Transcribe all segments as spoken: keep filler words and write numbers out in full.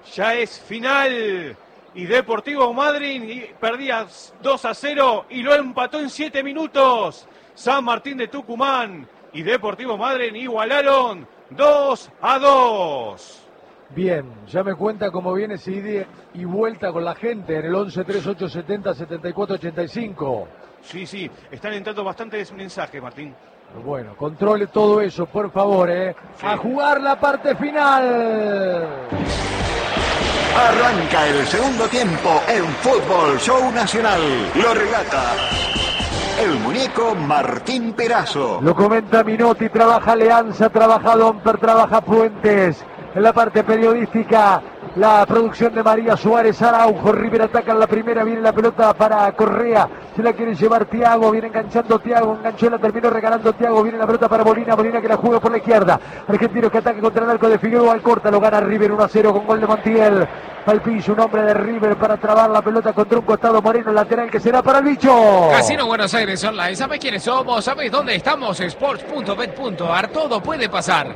Ya es final. Y Deportivo Madryn perdía dos a cero y lo empató en siete minutos. San Martín de Tucumán y Deportivo Madryn igualaron dos a dos. Bien, ya me cuenta cómo viene ese ida y vuelta con la gente en el once treinta y ocho setenta setenta y cuatro ochenta y cinco. Sí, sí, están entrando bastantes mensajes, Martín. Bueno, controle todo eso, por favor, ¿eh? Sí. A jugar la parte final. Arranca el segundo tiempo en Fútbol Show Nacional. Lo relata el muñeco Martín Perazo. Lo comenta Minotti, trabaja Leanza, trabaja Domper, trabaja Puentes. En la parte periodística, la producción de María Suárez Araujo. River ataca en la primera, viene la pelota para Correa, se la quiere llevar Thiago, viene enganchando Thiago, enganchó, la terminó regalando Thiago, viene la pelota para Molina, Molina que la juega por la izquierda. Argentino que ataca contra el arco de Figueroa, al corta, lo gana River uno a cero con gol de Montiel. Al piso, un hombre de River para trabar la pelota contra un costado. Moreno, lateral que será para el bicho. Casino Buenos Aires Online, ¿sabés quiénes somos? ¿Sabés dónde estamos? Sports punto bet punto ar, todo puede pasar.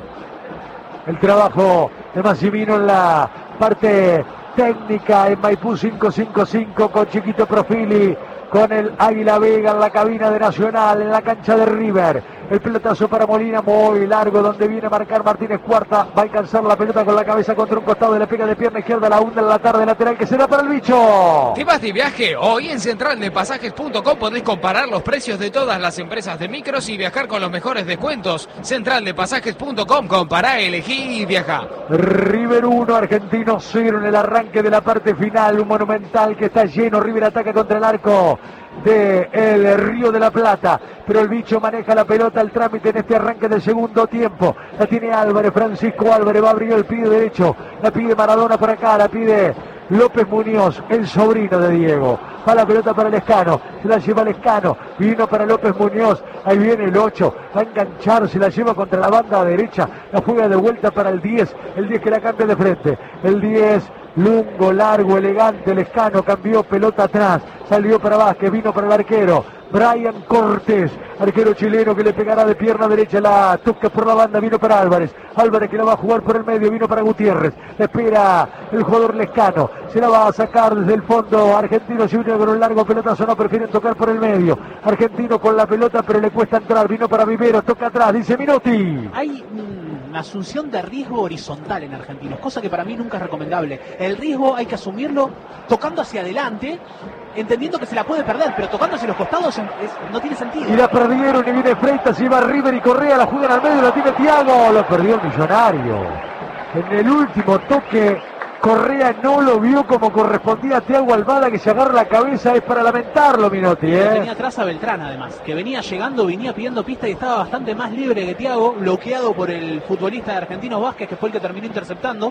El trabajo de Massimino en la parte técnica en Maipú cinco cinco cinco con Chiquito Profili, con el Águila Vega en la cabina de Nacional, en la cancha de River. El pelotazo para Molina, muy largo, donde viene a marcar Martínez Cuarta. Va a alcanzar la pelota con la cabeza contra un costado, de la pega de pierna izquierda, la hunda en la tarde, lateral que será para el bicho. ¿Te vas de viaje? Hoy en central de pasajes punto com podés comparar los precios de todas las empresas de micros y viajar con los mejores descuentos. central de pasajes punto com, compará, elegí y viaja. River uno, Argentino cero en el arranque de la parte final. Un Monumental que está lleno. River ataca contra el arco de el Río de la Plata, pero el bicho maneja la pelota, el trámite en este arranque del segundo tiempo. La tiene Álvarez, Francisco Álvarez, va a abrir el pie derecho, la pide Maradona por acá, la pide López Muñoz, el sobrino de Diego. Va la pelota para Lescano, se la lleva Lescano, vino para López Muñoz, ahí viene el ocho, va a enganchar, se la lleva contra la banda derecha, la juega de vuelta para el diez, el diez que la cambia de frente, el diez, lungo, largo, elegante, Lescano, cambió pelota atrás, salió para Vázquez, vino para el arquero, Brian Cortés, arquero chileno que le pegará de pierna derecha, la toca por la banda, vino para Álvarez, Álvarez que la va a jugar por el medio, vino para Gutiérrez, espera el jugador Lescano, se la va a sacar desde el fondo, Argentino Junior con un largo pelotazo, no prefieren tocar por el medio, Argentino con la pelota pero le cuesta entrar, vino para Vivero, toca atrás, dice Minotti. Hay una asunción de riesgo horizontal en Argentinos, cosa que para mí nunca es recomendable. El riesgo hay que asumirlo tocando hacia adelante, entendiendo que se la puede perder, pero tocando hacia los costados es, no tiene sentido. Y la perdieron y viene Freitas, lleva River y Correa, la juegan al medio, la tiene Thiago, lo perdió el Millonario. En el último toque, Correa no lo vio como correspondía a Thiago Almada, que se agarra la cabeza, es para lamentarlo, Minotti, ¿eh? Tenía atrás a Beltrán, además, que venía llegando, venía pidiendo pista y estaba bastante más libre que Thiago, bloqueado por el futbolista de Argentinos Vázquez, que fue el que terminó interceptando.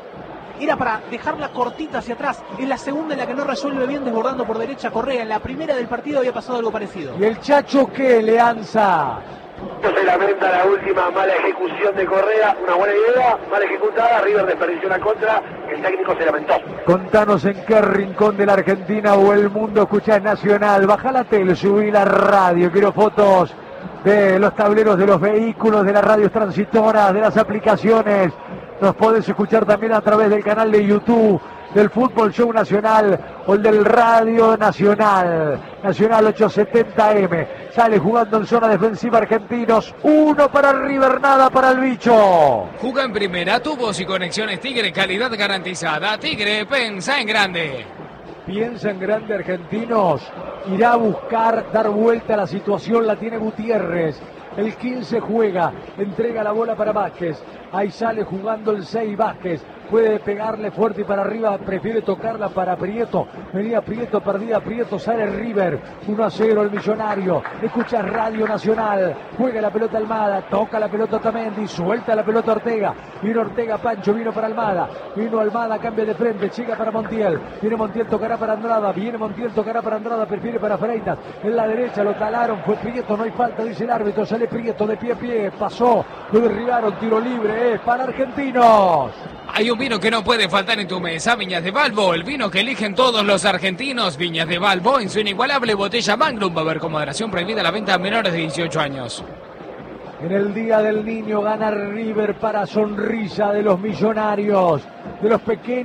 Era para dejarla cortita hacia atrás. En la segunda en la que no resuelve bien, desbordando por derecha Correa. En la primera del partido había pasado algo parecido. ¿Y el Chacho qué, Leanza? Se lamenta la última mala ejecución de Correa, una buena idea, mal ejecutada, River desperdició la contra, el técnico se lamentó. Contanos en qué rincón de la Argentina o el mundo escuchás Nacional, baja la tele, subí la radio, quiero fotos de los tableros de los vehículos, de las radios transitoras, de las aplicaciones. Nos podés escuchar también a través del canal de YouTube del Fútbol Show Nacional o el del Radio Nacional. Nacional ochocientos setenta eme. Sale jugando en zona defensiva Argentinos. Uno para River, nada para el bicho. Juga en primera, tubos y conexiones Tigre, calidad garantizada. Tigre, pensa en grande. Piensa en grande Argentinos. Irá a buscar dar vuelta a la situación. La tiene Gutiérrez. El quince juega, entrega la bola para Vázquez, ahí sale jugando el seis Vázquez, puede pegarle fuerte y para arriba, prefiere tocarla para Prieto, venía Prieto, perdida Prieto, sale River, uno a cero el Millonario, escucha Radio Nacional, juega la pelota Almada, toca la pelota Otamendi, suelta la pelota Ortega, vino Ortega, Pancho, vino para Almada, vino Almada, cambia de frente, llega para Montiel, viene Montiel, tocará para Andrada, viene Montiel, tocará para Andrada, prefiere para Freitas, en la derecha lo talaron, fue Prieto, no hay falta, dice el árbitro, sale Prieto de pie a pie, pasó, lo derribaron, tiro libre, es para Argentinos. Hay un vino que no puede faltar en tu mesa, Viñas de Balbo, el vino que eligen todos los argentinos. Viñas de Balbo, en su inigualable botella Magnum, va a haber con moderación prohibida la venta a menores de dieciocho años. En el Día del Niño gana River para sonrisa de los millonarios, de los pequeños.